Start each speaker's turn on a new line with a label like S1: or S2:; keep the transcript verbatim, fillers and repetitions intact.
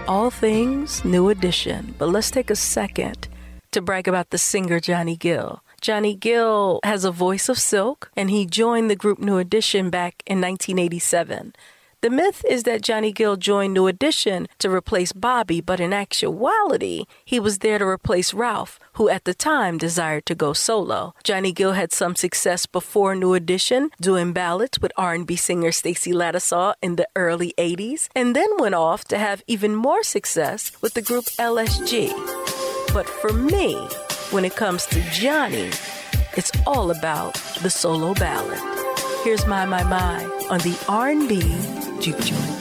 S1: all things New Edition. But let's take a second to brag about the singer Johnny Gill. Johnny Gill has a voice of silk, and he joined the group New Edition back in nineteen eighty-seven. The myth is that Johnny Gill joined New Edition to replace Bobby, but in actuality, he was there to replace Ralph, who at the time desired to go solo. Johnny Gill had some success before New Edition, doing ballads with R and B singer Stacey Lattisaw in the early eighties, and then went off to have even more success with the group L S G. But for me, when it comes to Johnny, it's all about the solo ballad. Here's My, My, My on the R and B Juke Joint.